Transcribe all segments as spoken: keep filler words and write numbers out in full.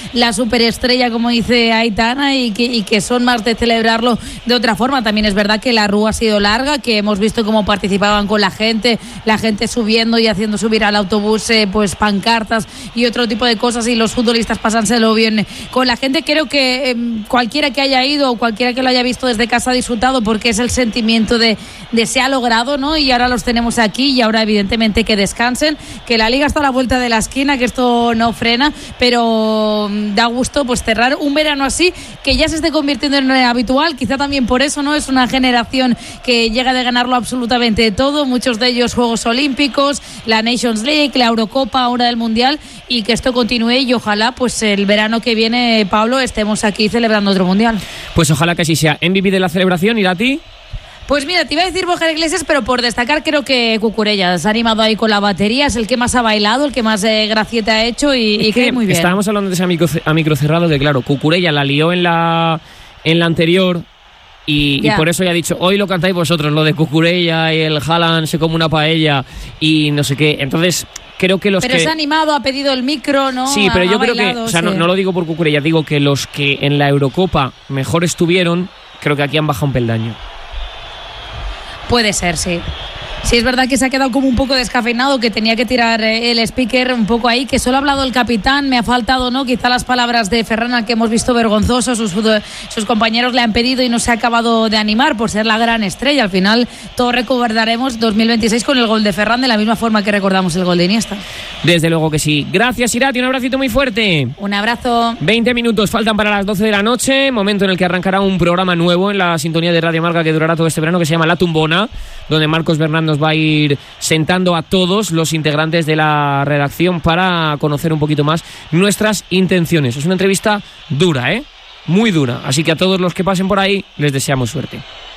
la superestrella, como dice Aitana, y que, y que son más de celebrarlo de otra forma. También es verdad que la rúa ha sido larga, que hemos visto cómo participaban con la gente, la gente subiendo y haciendo subir al autobús eh, pues pancartas y otro tipo de cosas, y los futbolistas pasándoselo bien con la gente. Creo que eh, cualquiera que haya ido o cualquiera que lo haya visto desde casa ha disfrutado, porque es el sentimiento de, de se ha logrado, ¿no? Y ahora los tenemos aquí, y ahora evidentemente que descansen, que la liga está a la vuelta de la esquina, que esto no frena, pero da gusto pues cerrar un verano así, que ya se esté convirtiendo en habitual, quizá también por eso, ¿no? Es una generación que llega de ganarlo absolutamente todo, muchos de ellos Juegos Olímpicos, la Nations League, la Eurocopa, ahora del Mundial, y que esto continúe, y ojalá pues el verano que viene, Pablo, estemos aquí celebrando otro Mundial. Pues ojalá que así sea. ¿M V P de la celebración, irá a ti? Pues mira, te iba a decir Borja Iglesias, pero por destacar creo que Cucurella se ha animado ahí con la batería, es el que más ha bailado, el que más eh, gracieta ha hecho, y, y que muy bien. Estábamos hablando de ese a micro, a micro cerrado, que claro, Cucurella la lió en la, en la anterior, y, y por eso ya he dicho, hoy lo cantáis vosotros, lo de Cucurella y el Haaland se come una paella y no sé qué. Entonces creo que los pero que... se ha animado, ha pedido el micro, ¿no? Sí, pero ha, yo ha creo bailado, que, o sea, sí. no, no lo digo por Cucurella, digo que los que en la Eurocopa mejor estuvieron, creo que aquí han bajado un peldaño. Puede ser, sí. Sí, es verdad que se ha quedado como un poco descafeinado, que tenía que tirar el speaker un poco ahí, que solo ha hablado el capitán, me ha faltado, ¿no? Quizá las palabras de Ferran, al que hemos visto vergonzoso, sus, sus compañeros le han pedido y no se ha acabado de animar por ser la gran estrella. Al final todos recordaremos dos mil veintiséis con el gol de Ferran, de la misma forma que recordamos el gol de Iniesta. Desde luego que sí. Gracias, Irati, un abracito muy fuerte. Un abrazo. veinte minutos faltan para las doce de la noche, momento en el que arrancará un programa nuevo en la sintonía de Radio Marca que durará todo este verano, que se llama La Tumbona, donde Marcos Bernat nos va a ir sentando a todos los integrantes de la redacción para conocer un poquito más nuestras intenciones. Es una entrevista dura, ¿eh? Muy dura. Así que a todos los que pasen por ahí les deseamos suerte.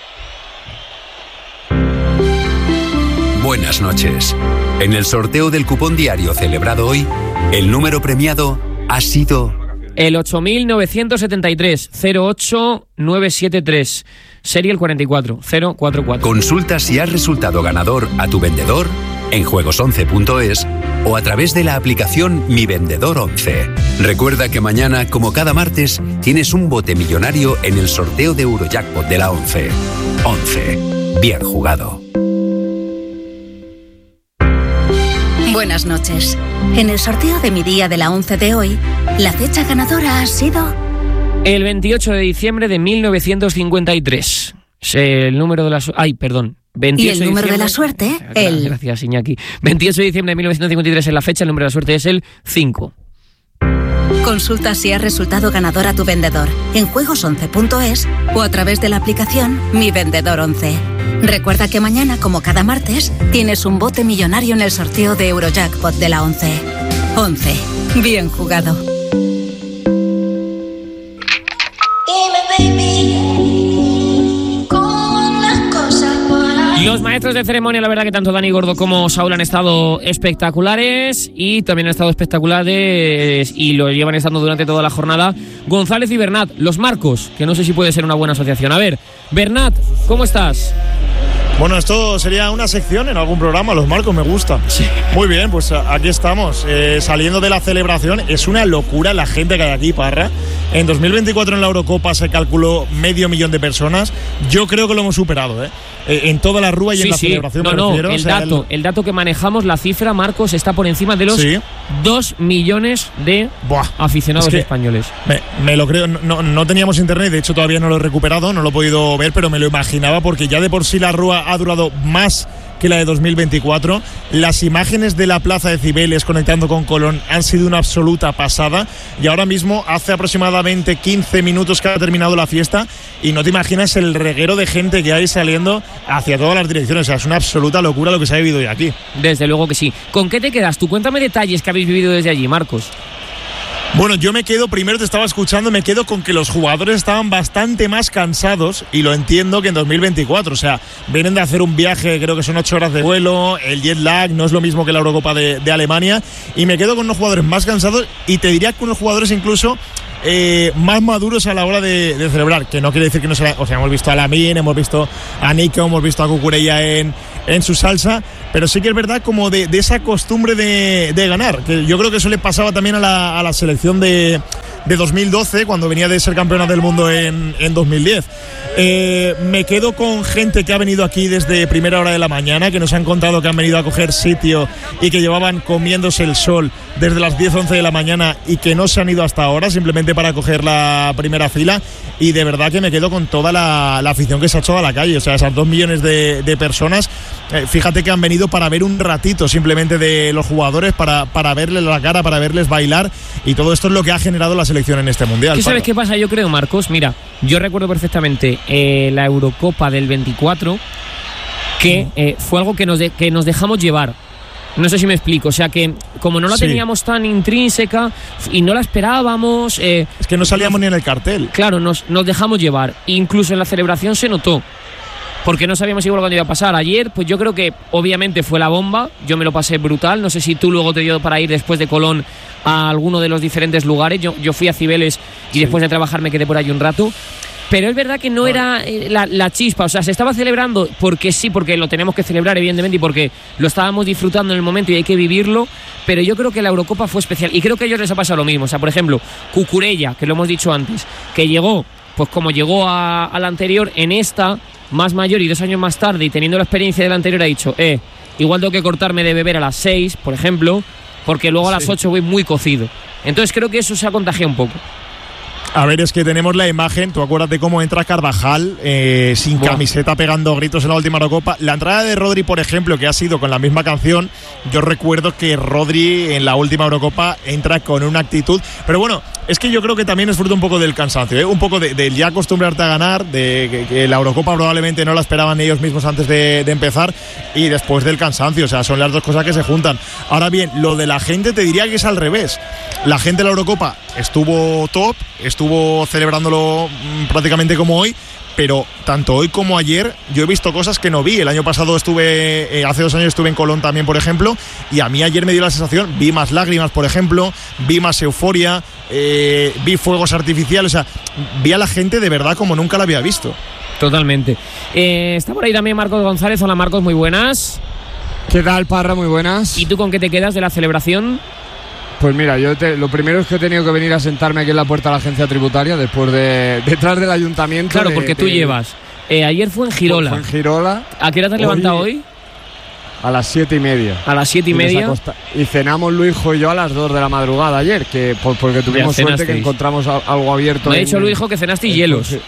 Buenas noches. En el sorteo del cupón diario celebrado hoy, el número premiado ha sido... El ocho mil novecientos setenta y tres, cero ocho nueve siete tres, serie el cuarenta y cuatro cero cuatro cuatro. Consulta si has resultado ganador a tu vendedor en juegos once punto es o a través de la aplicación Mi Vendedor once. Recuerda que mañana, como cada martes, tienes un bote millonario en el sorteo de Eurojackpot de la once. once. Bien jugado. Buenas noches. En el sorteo de mi día de la once de hoy, la fecha ganadora ha sido... El veintiocho de diciembre de mil novecientos cincuenta y tres. El número de la... Su- Ay, perdón. veintiocho y el número de, de la suerte, el... Gracias, Iñaki. veintiocho de diciembre de mil novecientos cincuenta y tres es la fecha, el número de la suerte es el cinco. Consulta si has resultado ganador a tu vendedor en juegos once punto es o a través de la aplicación Mi Vendedor once. Recuerda que mañana, como cada martes, tienes un bote millonario en el sorteo de Eurojackpot de la once. once. Bien jugado. Los maestros de ceremonia, la verdad que tanto Dani Gordo como Saúl han estado espectaculares, y también han estado espectaculares y lo llevan estando durante toda la jornada González y Bernat, los Marcos, que no sé si puede ser una buena asociación. A ver, Bernat, ¿cómo estás? Bueno, esto sería una sección en algún programa, los Marcos, me gusta. Sí. Muy bien, pues aquí estamos, eh, saliendo de la celebración. Es una locura la gente que hay aquí, Parra. En dos mil veinticuatro en la Eurocopa se calculó medio millón de personas. Yo creo que lo hemos superado, ¿eh? eh en toda la rúa y sí, en la sí. celebración. No, me no, refiero, el, o sea, dato, el... el dato que manejamos, la cifra, Marcos, está por encima de los ¿Sí? dos millones de Buah, aficionados es que españoles. Me, me lo creo, no, no teníamos internet, de hecho todavía no lo he recuperado, no lo he podido ver, pero me lo imaginaba, porque ya de por sí la rúa ha durado más que la de dos mil veinticuatro. Las imágenes de la plaza de Cibeles conectando con Colón han sido una absoluta pasada, y ahora mismo hace aproximadamente quince minutos que ha terminado la fiesta y no te imaginas el reguero de gente que hay saliendo hacia todas las direcciones. O sea, es una absoluta locura lo que se ha vivido hoy aquí. Desde luego que sí. ¿Con qué te quedas tú? Cuéntame detalles que habéis vivido desde allí, Marcos. Bueno, yo me quedo, primero te estaba escuchando, me quedo con que los jugadores estaban bastante más cansados, y lo entiendo, que en dos mil veinticuatro. O sea, vienen de hacer un viaje, creo que son ocho horas de vuelo, el jet lag no es lo mismo que la Eurocopa de, de Alemania, y me quedo con unos jugadores más cansados, y te diría que unos jugadores incluso eh, más maduros a la hora de, de celebrar, que no quiere decir que no sea, o sea, hemos visto a Lamine, hemos visto a Nico, hemos visto a Cucurella en, en su salsa, pero sí que es verdad como de, de esa costumbre de, de ganar, que yo creo que eso le pasaba también a la, a la selección de, de dos mil doce, cuando venía de ser campeona del mundo en, en dos mil diez. Eh, me quedo con gente que ha venido aquí desde primera hora de la mañana, que nos han contado que han venido a coger sitio y que llevaban comiéndose el sol desde las diez, once de la mañana y que no se han ido hasta ahora simplemente para coger la primera fila. Y de verdad que me quedo con toda la, la afición que se ha hecho a la calle, o sea, esas dos millones de, de personas, eh, fíjate que han venido para ver un ratito simplemente de los jugadores, para, para verles la cara, para verles bailar, y todo esto es lo que ha generado la selección en este Mundial. ¿Qué sabes qué pasa? Yo creo, Marcos, mira, yo recuerdo perfectamente eh, la Eurocopa del veinticuatro, que eh, fue algo que nos, de, que nos dejamos llevar. No sé si me explico, o sea que como no la sí. teníamos tan intrínseca y no la esperábamos... Eh, es que no salíamos nos, ni en el cartel. Claro, nos, nos dejamos llevar. Incluso en la celebración se notó, porque no sabíamos igual cuándo iba a pasar. Ayer, pues yo creo que obviamente fue la bomba, yo me lo pasé brutal. No sé si tú luego te dio para ir después de Colón a alguno de los diferentes lugares. Yo, yo fui a Cibeles y sí. después de trabajar me quedé por ahí un rato. Pero es verdad que no era la, la chispa, o sea, se estaba celebrando porque sí, porque lo tenemos que celebrar, evidentemente, y porque lo estábamos disfrutando en el momento y hay que vivirlo, pero yo creo que la Eurocopa fue especial y creo que a ellos les ha pasado lo mismo. O sea, por ejemplo, Cucurella, que lo hemos dicho antes, que llegó, pues como llegó a, a la anterior, en esta, más mayor y dos años más tarde, y teniendo la experiencia de la anterior, ha dicho, eh, igual tengo que cortarme de beber a las seis, por ejemplo, porque luego a las ocho voy muy cocido. Entonces creo que eso se ha contagiado un poco. A ver, es que tenemos la imagen, tú acuérdate cómo entra Carvajal eh, sin Buah. camiseta, pegando gritos en la última Eurocopa. La entrada de Rodri, por ejemplo, que ha sido con la misma canción, yo recuerdo que Rodri en la última Eurocopa entra con una actitud, pero bueno, es que yo creo que también es fruto un poco del cansancio, ¿eh? un poco de, de ya acostumbrarte a ganar, de que, que la Eurocopa probablemente no la esperaban ellos mismos antes de, de empezar, y después del cansancio, o sea, son las dos cosas que se juntan. Ahora bien, lo de la gente te diría que es al revés. La gente de la Eurocopa estuvo top, estuvo estuvo celebrándolo prácticamente como hoy, pero tanto hoy como ayer yo he visto cosas que no vi. El año pasado estuve, eh, hace dos años estuve en Colón también, por ejemplo, y a mí ayer me dio la sensación, vi más lágrimas, por ejemplo, vi más euforia, eh, vi fuegos artificiales, o sea, vi a la gente de verdad como nunca la había visto. Totalmente. Eh, está por ahí también Marcos González. Hola Marcos, muy buenas. ¿Qué tal, Parra? Muy buenas. ¿Y tú con qué te quedas de la celebración? Pues mira, yo te, lo primero es que he tenido que venir a sentarme aquí en la puerta de la agencia tributaria después de detrás del ayuntamiento. Claro, de, porque tú de, llevas. Eh, ayer fue en Girola. Fue en Girola. ¿A qué hora te has levantado hoy? A las siete y media. A las siete y, y media. Y cenamos Luijo y yo a las dos de la madrugada ayer, que pues, porque tuvimos suerte que encontramos algo abierto. Me ha dicho Luijo que cenaste y hielos. Sí.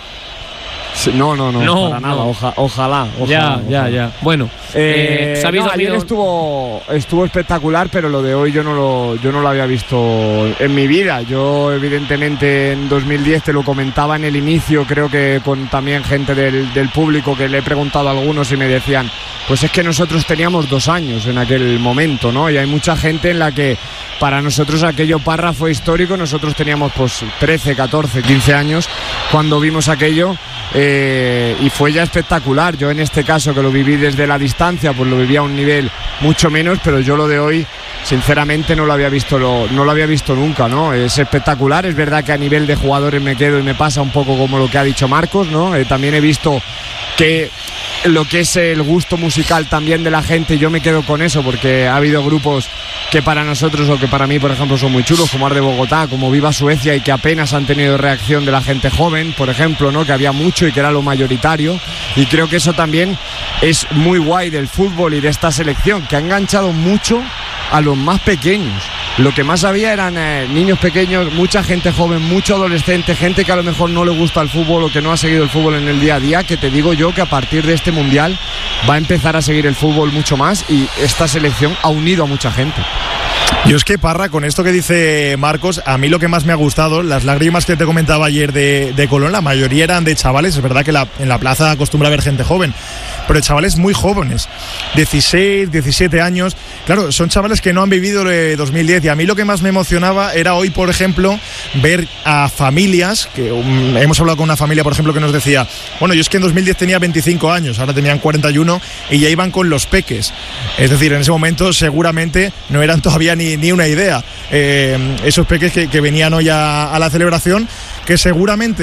No, no, no, no, para nada, no. Oja, ojalá, ojalá. Ya, ojalá. ya, ya. Bueno, eh, eh, no, ayer estuvo, estuvo espectacular, pero lo de hoy yo no lo, yo no lo había visto en mi vida. Yo, evidentemente, en dos mil diez te lo comentaba en el inicio, creo que con también gente del, del público, que le he preguntado a algunos y me decían, pues es que nosotros teníamos dos años en aquel momento, ¿no? Y hay mucha gente en la que para nosotros aquello, Parra, fue histórico. Nosotros teníamos pues trece, catorce, quince años cuando vimos aquello. Eh, y fue ya espectacular. Yo en este caso, que lo viví desde la distancia, pues lo viví a un nivel mucho menos, pero yo lo de hoy sinceramente no lo había visto lo, no lo había visto nunca, ¿no? Es espectacular. Es verdad que a nivel de jugadores me quedo y me pasa un poco como lo que ha dicho Marcos, ¿no? Eh, también he visto que lo que es el gusto musical también de la gente, yo me quedo con eso, porque ha habido grupos que para nosotros o que para mí, por ejemplo, son muy chulos, como Ar de Bogotá, como Viva Suecia, y que apenas han tenido reacción de la gente joven, por ejemplo, ¿no? Que había mucho y que era lo mayoritario, y creo que eso también es muy guay del fútbol y de esta selección, que ha enganchado mucho a los más pequeños. Lo que más había eran eh, niños pequeños, mucha gente joven, mucho adolescente, gente que a lo mejor no le gusta el fútbol o que no ha seguido el fútbol en el día a día, que te digo yo que a partir de este Mundial va a empezar a seguir el fútbol mucho más, y esta selección ha unido a mucha gente. Yo es que, Parra, con esto que dice Marcos, a mí lo que más me ha gustado, las lágrimas que te comentaba ayer de, de Colón, la mayoría eran de chavales. Es verdad que la, en la plaza acostumbra a haber gente joven, pero chavales muy jóvenes, dieciséis, diecisiete años. Claro, son chavales que no han vivido el dos mil diez, y a mí lo que más me emocionaba era hoy, por ejemplo, ver a familias, que um, hemos hablado con una familia, por ejemplo, que nos decía, bueno, yo es que en dos mil diez tenía veinticinco años, ahora tenían cuarenta y uno y ya iban con los peques. Es decir, en ese momento seguramente no eran todavía ni, ni una idea eh, esos peques que, que venían hoy a, a la celebración, que seguramente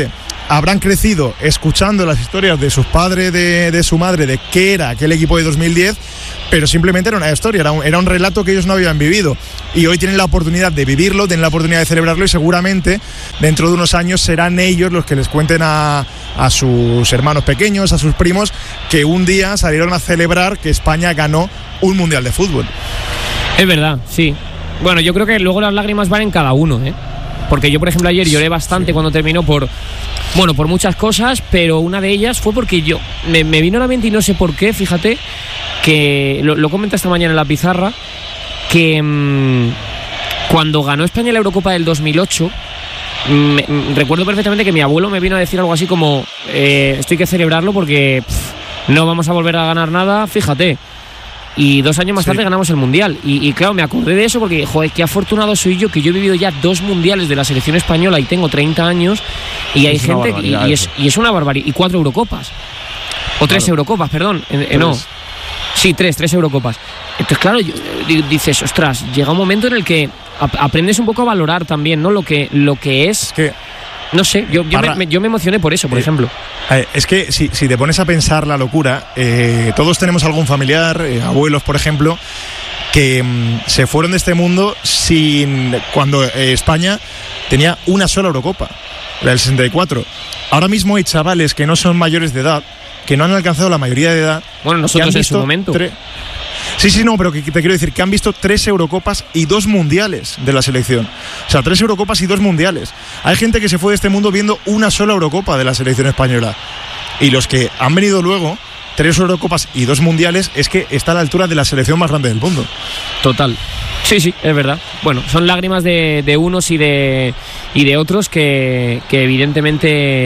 habrán crecido escuchando las historias de sus padres, de, de su madre, de qué era aquel equipo de dos mil diez, pero simplemente era una historia, era un, era un relato que ellos no habían vivido. Y hoy tienen la oportunidad de vivirlo, tienen la oportunidad de celebrarlo, y seguramente dentro de unos años serán ellos los que les cuenten a, a sus hermanos pequeños, a sus primos, que un día salieron a celebrar que España ganó un mundial de fútbol. Es verdad, sí. Bueno, yo creo que luego las lágrimas van en cada uno, ¿eh? Porque yo, por ejemplo, ayer lloré bastante sí. cuando terminó por, bueno, por muchas cosas, pero una de ellas fue porque yo me, me vino a la mente, y no sé por qué, fíjate, que lo, lo comenté esta mañana en la pizarra, que mmm, cuando ganó España la Eurocopa del dos mil ocho, me, me, recuerdo perfectamente que mi abuelo me vino a decir algo así como, eh, esto hay que celebrarlo porque pff, no vamos a volver a ganar nada, fíjate. Y dos años más sí. tarde ganamos el Mundial. Y, y claro, me acordé de eso porque, joder, qué afortunado soy yo, que yo he vivido ya dos mundiales de la selección española y tengo treinta años, y hay es gente, y, y, es, y es una barbaridad. Y cuatro Eurocopas. O claro. tres Eurocopas, perdón. Eh, eh, no. Sí, tres, tres Eurocopas. Entonces, claro, yo, dices, ostras, llega un momento en el que ap- aprendes un poco a valorar también, ¿no? Lo que, lo que es. Es que no sé, yo, yo, me, me, yo me emocioné por eso, por eh, ejemplo. Eh, es que si, si te pones a pensar la locura, eh, todos tenemos algún familiar, eh, abuelos, por ejemplo, que mm, se fueron de este mundo sin cuando eh, España tenía una sola Eurocopa, la del sesenta y cuatro. Ahora mismo hay chavales que no son mayores de edad, que no han alcanzado la mayoría de edad. Bueno, nosotros en su momento. Tre- Sí, sí, no, pero que te quiero decir que han visto tres Eurocopas y dos mundiales de la selección. O sea, tres Eurocopas y dos mundiales. Hay gente que se fue de este mundo viendo una sola Eurocopa de la selección española. Y los que han venido luego, tres Eurocopas y dos mundiales, es que está a la altura de la selección más grande del mundo. Total. Sí, sí, es verdad. Bueno, son lágrimas de, de unos y de y de otros que, que evidentemente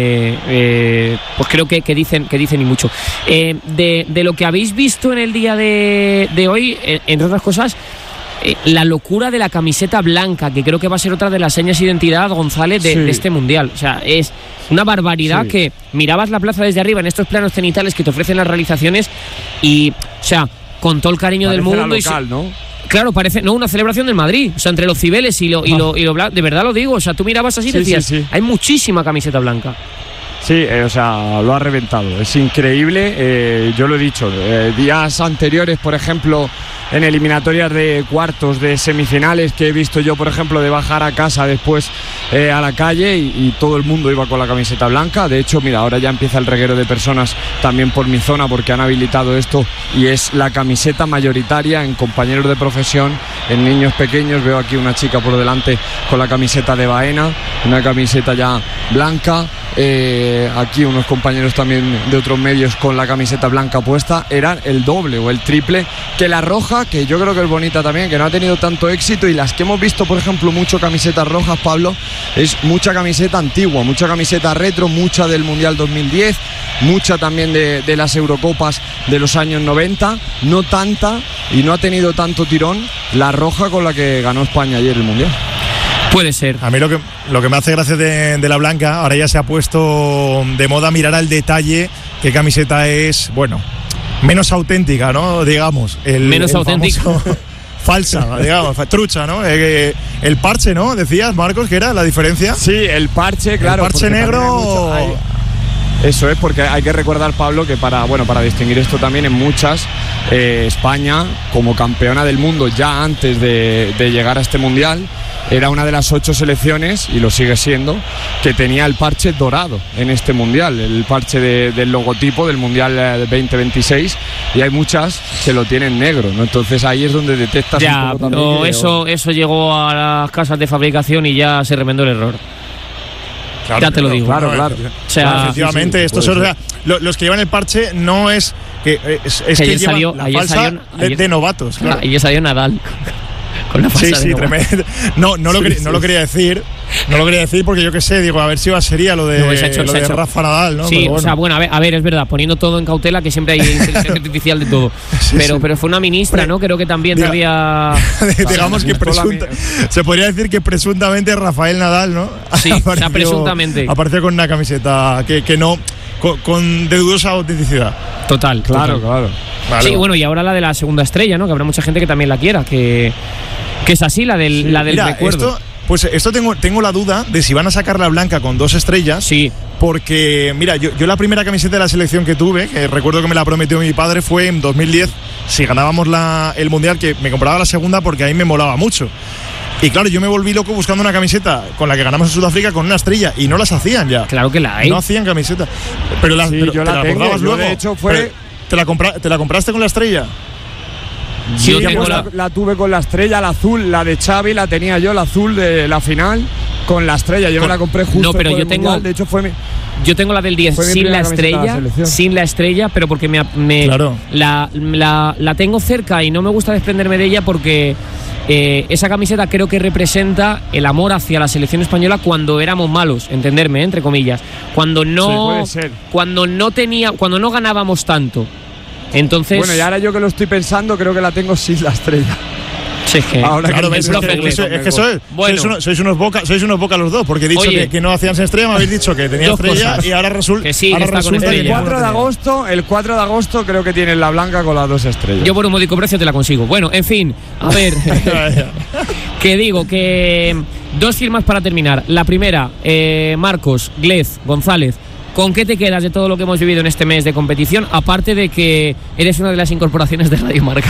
eh, pues creo que, que dicen que dicen y mucho. Eh, de, de lo que habéis visto en el día de, de hoy, eh, entre otras cosas, eh, la locura de la camiseta blanca, que creo que va a ser otra de las señas de identidad, González, de, sí. de este mundial. O sea, es una barbaridad sí. que mirabas la plaza desde arriba en estos planos cenitales que te ofrecen las realizaciones y, o sea, con todo el cariño Parece del mundo. La local, y, ¿no? Claro, parece, no, una celebración del Madrid, o sea, entre los Cibeles y lo, y lo, y lo blanco, de verdad lo digo, o sea, tú mirabas así y sí, decías, sí, sí. hay muchísima camiseta blanca. Sí, eh, o sea, lo ha reventado, es increíble, eh, yo lo he dicho, eh, días anteriores, por ejemplo, en eliminatorias de cuartos, de semifinales, que he visto yo, por ejemplo, de bajar a casa después eh, a la calle y, y todo el mundo iba con la camiseta blanca. De hecho, mira, ahora ya empieza el reguero de personas también por mi zona porque han habilitado esto y es la camiseta mayoritaria en compañeros de profesión, en niños pequeños. Veo aquí una chica por delante con la camiseta de Baena, una camiseta ya blanca. Eh, aquí unos compañeros también de otros medios con la camiseta blanca puesta. Eran el doble o el triple que la roja, que yo creo que es bonita también, que no ha tenido tanto éxito, y las que hemos visto, por ejemplo, mucho camisetas rojas, Pablo, es mucha camiseta antigua, mucha camiseta retro, mucha del Mundial dos mil diez, mucha también de, de las Eurocopas de los años noventa, no tanta y no ha tenido tanto tirón la roja con la que ganó España ayer el Mundial. Puede ser. A mí lo que, lo que me hace gracia de, de la blanca, ahora ya se ha puesto de moda mirar al detalle qué camiseta es, bueno, menos auténtica, ¿no? Digamos. El, menos el auténtica. Falsa, digamos, trucha, ¿no? Eh, el parche, ¿no? Decías, Marcos, ¿qué era la diferencia? Sí, el parche, claro. El parche negro. Hay mucho, hay, eso es, porque hay que recordar, Pablo, que para, bueno, para distinguir esto también en muchas, eh, España, como campeona del mundo ya antes de, de llegar a este mundial, era una de las ocho selecciones, y lo sigue siendo, que tenía el parche dorado en este mundial, el parche de, del logotipo del mundial veinte veintiséis, y hay muchas que lo tienen negro, ¿no? Entonces ahí es donde detectas ya, un poco pero también. Eso, que, eso llegó a las casas de fabricación y ya se remendó el error. Claro, ya te lo digo. Claro, claro. O sea, claro, efectivamente, sí, sí, estos son, o sea, los que llevan el parche no es que es, es que, que llevan salió, la falsa salió, de, ayer, de novatos. Claro. Ayer salió Nadal. Con la sí, sí, tremendo. No, no, sí, lo quería, sí. no lo quería decir. No lo quería decir porque yo qué sé, digo, a ver si va sería lo de, no, hecho, lo de Rafa Nadal, ¿no? Sí, bueno. o sea, bueno, a ver, a ver, es verdad, poniendo todo en cautela, que siempre hay inteligencia artificial de todo. Sí, pero, sí. pero fue una ministra, Pre- ¿no? Creo que también diga, había. Digamos que presunta, se podría decir que presuntamente Rafael Nadal, ¿no? Sí, apareció, o sea, presuntamente. Apareció con una camiseta que, que no. Con, con de dudosa autenticidad. Total, claro, total. claro. Vale. Sí, bueno, y ahora la de la segunda estrella, ¿no? Que habrá mucha gente que también la quiera, que. Que es así, la del, sí, la del mira, recuerdo. Esto, Pues esto tengo, tengo la duda de si van a sacar la blanca con dos estrellas. Sí. Porque, mira, yo, yo la primera camiseta de la selección que tuve, que recuerdo que me la prometió mi padre, fue en dos mil diez, si ganábamos la, el Mundial, que me compraba la segunda porque ahí me molaba mucho. Y claro, yo me volví loco buscando una camiseta con la que ganamos en Sudáfrica con una estrella, y no las hacían ya. Claro que la hay. No hacían camiseta. Pero, las, sí, pero yo ¿te la, la tengo, acordabas yo luego? De hecho, fue... ¿Te la, compra, ¿Te la compraste con la estrella? Sí, yo tengo pues la... la, la tuve con la estrella, la azul, la de Xavi la tenía yo, la azul de la final, con la estrella. Yo con... me la compré justo. No, pero yo tengo. Mundial. De hecho, fue mi. Yo tengo la del diez sin la estrella, la sin la estrella, pero porque me, me claro. la, la, la tengo cerca y no me gusta desprenderme de ella porque eh, esa camiseta creo que representa el amor hacia la selección española cuando éramos malos, entenderme, ¿eh? Entre comillas, cuando no, sí, puede ser. cuando no tenía, cuando no ganábamos tanto. Entonces, bueno, y ahora yo que lo estoy pensando, creo que la tengo sin la estrella. Sí, que ahora claro, que, es, que, es, es que sois, bueno. sois, unos, sois unos boca, sois unos boca los dos, porque he dicho que, que no hacían sin estrella, me habéis dicho que tenía estrella cosas. Y ahora, resul, que sí, ahora que resulta que el cuatro de agosto, el cuatro de agosto creo que tienen la blanca con las dos estrellas. Yo por un módico precio te la consigo. Bueno, en fin, a ver. Que digo que dos firmas para terminar. La primera, eh, Marcos, Glez, González. ¿Con qué te quedas de todo lo que hemos vivido en este mes de competición? Aparte de que eres una de las incorporaciones de Radio Marca.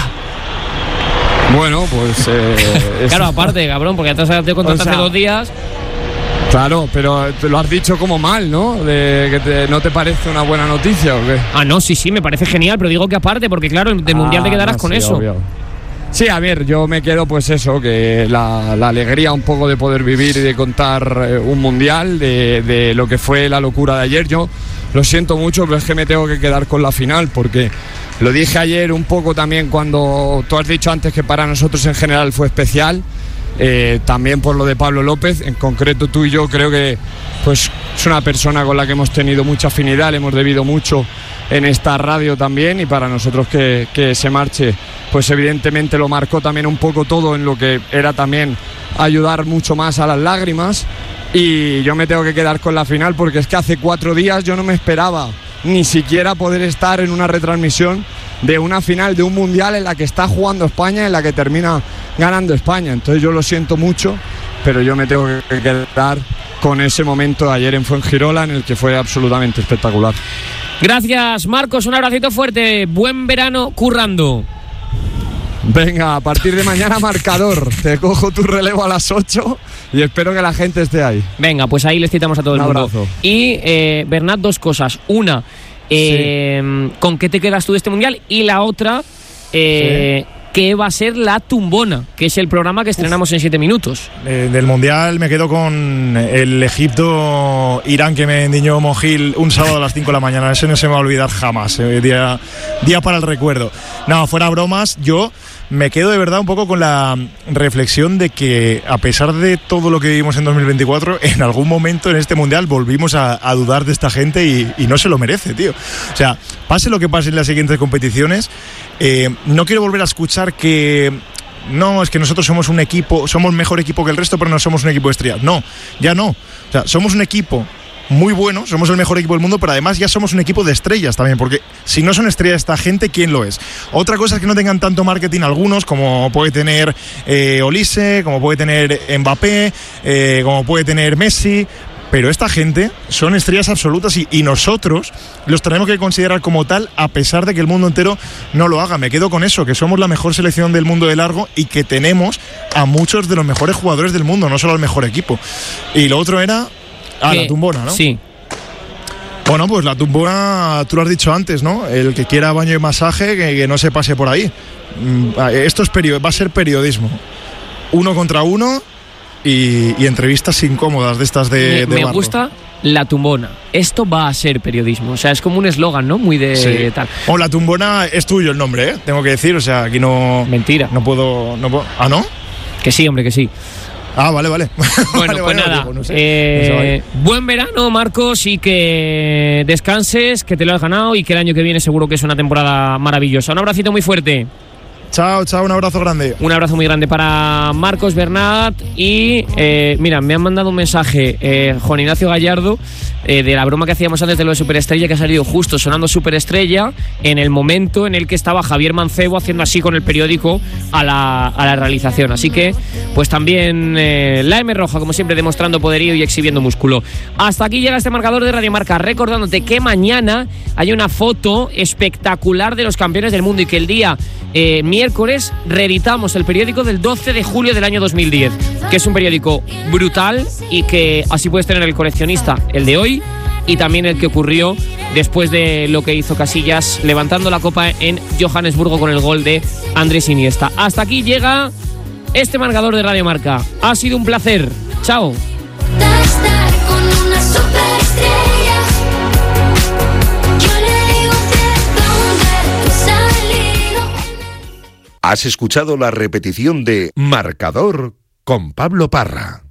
Bueno, pues... Eh, claro, aparte, cabrón, porque ya te contrataste o sea, hace dos días. Claro, pero te lo has dicho como mal, ¿no? De que te, ¿no te parece una buena noticia o qué? Ah, no, sí, sí, me parece genial, pero digo que aparte, porque claro, del ah, Mundial te quedarás no, con sí, eso. Obvio. Sí, a ver, yo me quedo pues eso, que la, la alegría un poco de poder vivir y de contar eh, un Mundial, de, de lo que fue la locura de ayer. Yo lo siento mucho, pero es que me tengo que quedar con la final, porque lo dije ayer un poco también cuando tú has dicho antes que para nosotros en general fue especial, eh, también por lo de Pablo López, en concreto tú y yo creo que pues es una persona con la que hemos tenido mucha afinidad, le hemos debido mucho en esta radio también, y para nosotros que, que se marche pues evidentemente lo marcó también un poco todo en lo que era también ayudar mucho más a las lágrimas. Y yo me tengo que quedar con la final porque es que hace cuatro días yo no me esperaba ni siquiera poder estar en una retransmisión de una final de un mundial en la que está jugando España, en la que termina ganando España. Entonces yo lo siento mucho, pero yo me tengo que quedar con ese momento de ayer en Fuengirola, en el que fue absolutamente espectacular. Gracias, Marcos, un abracito fuerte, buen verano currando. Venga, a partir de mañana marcador, te cojo tu relevo a las ocho y espero que la gente esté ahí. Venga, pues ahí les citamos a todo el un mundo. Abrazo. Y eh, Bernat, dos cosas, una, eh, sí. ¿con qué te quedas tú de este mundial? Y la otra, eh, sí. ¿qué va a ser La Tumbona? Que es el programa que estrenamos Uf. en siete minutos. Eh, del mundial me quedo con el Egipto-Irán que me endiñó Mojil un sábado a las cinco de la mañana. Eso no se me va a olvidar jamás, eh, día, día para el recuerdo. No, fuera bromas, yo me quedo de verdad un poco con la reflexión de que a pesar de todo lo que vivimos en dos mil veinticuatro, en algún momento en este mundial volvimos a, a dudar de esta gente y, y no se lo merece, tío. O sea, pase lo que pase en las siguientes competiciones, eh, no quiero volver a escuchar que no, es que nosotros somos un equipo, somos mejor equipo que el resto, pero no somos un equipo de estrellas. No, ya no. O sea, somos un equipo muy bueno, somos el mejor equipo del mundo, pero además ya somos un equipo de estrellas también, porque si no son estrellas esta gente, ¿quién lo es? Otra cosa es que no tengan tanto marketing algunos, como puede tener eh, Olise, como puede tener Mbappé, eh, como puede tener Messi, pero esta gente son estrellas absolutas y, y nosotros los tenemos que considerar como tal, a pesar de que el mundo entero no lo haga. Me quedo con eso, que somos la mejor selección del mundo de largo y que tenemos a muchos de los mejores jugadores del mundo, no solo al mejor equipo. Y lo otro era Ah, la tumbona, ¿no? Sí. Bueno, pues la tumbona, tú lo has dicho antes, ¿no? El que quiera baño y masaje, que, que no se pase por ahí. Esto es perio- va a ser periodismo. Uno contra uno y, y entrevistas incómodas de estas de, Me, de me gusta la tumbona. Esto va a ser periodismo. O sea, es como un eslogan, ¿no? Muy de sí. tal. Oh, la tumbona es tuyo el nombre, ¿eh? Tengo que decir, o sea, aquí no... Mentira. No puedo... No puedo ¿Ah, no? Que sí, hombre, que sí. Ah, vale, vale. Bueno, vale, pues vale, nada. digo, no sé. eh, buen verano, Marcos, y que descanses, que te lo has ganado y que el año que viene seguro que es una temporada maravillosa. Un abracito muy fuerte. Chao, chao, un abrazo grande. Un abrazo muy grande para Marcos Bernat. Y eh, mira, me han mandado un mensaje eh, Juan Ignacio Gallardo eh, de la broma que hacíamos antes de lo de Superestrella, que ha salido justo sonando Superestrella en el momento en el que estaba Javier Mancebo haciendo así con el periódico a la, a la realización. Así que, pues también eh, la M roja, como siempre, demostrando poderío y exhibiendo músculo. Hasta aquí llega este marcador de Radio Marca, recordándote que mañana hay una foto espectacular de los campeones del mundo y que el día eh, miércoles reeditamos el periódico del doce de julio del año dos mil diez, que es un periódico brutal y que así puedes tener el coleccionista, el de hoy, y también el que ocurrió después de lo que hizo Casillas levantando la copa en Johannesburgo con el gol de Andrés Iniesta. Hasta aquí llega este marcador de Radio Marca. Ha sido un placer. Chao. Has escuchado la repetición de Marcador con Pablo Parra.